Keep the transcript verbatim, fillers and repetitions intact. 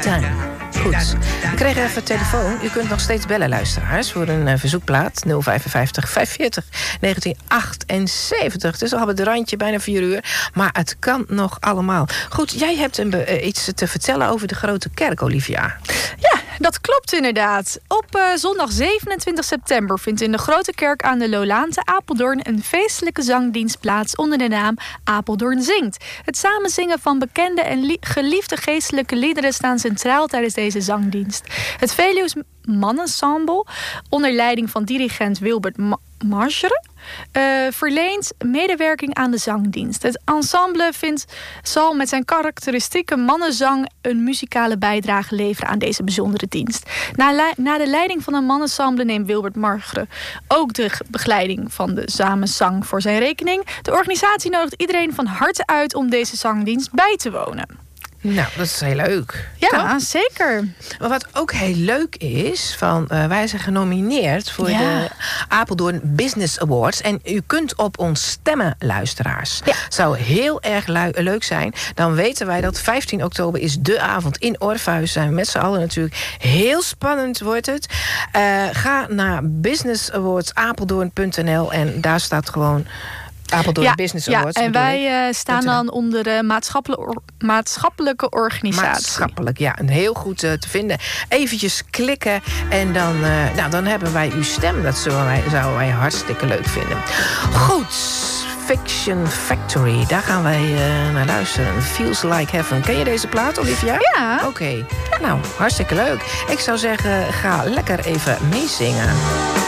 time. Goed. We kregen even telefoon. U kunt nog steeds bellen, luisteraars, voor een uh, verzoekplaat. nul vijfenvijftig vijfenveertig negentien achtenzeventig. Het is al op het randje, bijna vier uur. Maar het kan nog allemaal. Goed, jij hebt een, uh, iets te vertellen over de Grote Kerk, Olivia. Ja, dat klopt inderdaad. Op uh, zondag zevenentwintig september vindt in de Grote Kerk aan de Lolaan te Apeldoorn een feestelijke zangdienst plaats onder de naam Apeldoorn Zingt. Het samenzingen van bekende en li- geliefde geestelijke liederen staan centraal tijdens deze zangdienst. Het Veluws Mannensemble, onder leiding van dirigent Wilbert Ma- Marschere, Uh, verleent medewerking aan de zangdienst. Het ensemble vindt, zal met zijn karakteristieke mannenzang een muzikale bijdrage leveren aan deze bijzondere dienst. Na, le- na de leiding van een mannensemble neemt Wilbert Marschere ook de begeleiding van de samenzang voor zijn rekening. De organisatie nodigt iedereen van harte uit om deze zangdienst bij te wonen. Nou, dat is heel leuk. Ja, toch? zeker. Maar wat ook heel leuk is, van, uh, wij zijn genomineerd voor ja. de Apeldoorn Business Awards. En u kunt op ons stemmen, luisteraars. Ja. Zou heel erg lu- leuk zijn. Dan weten wij dat vijftien oktober is de avond in Orpheus. Zijn we met z'n allen natuurlijk. Heel spannend wordt het. Uh, ga naar business awards apeldoorn punt n l en daar staat gewoon Apeldoorn ja, Business ja, Awards. en wij uh, staan dan dan onder de maatschappelijke, or- maatschappelijke organisatie. Maatschappelijk, ja. En heel goed uh, te vinden. Eventjes klikken en dan, uh, nou, dan hebben wij uw stem. Dat zullen wij, zouden wij hartstikke leuk vinden. Goed. Fiction Factory. Daar gaan wij uh, naar luisteren. Feels Like Heaven. Ken je deze plaat, Olivia? Ja. Oké. Okay. Nou, hartstikke leuk. Ik zou zeggen, ga lekker even meezingen.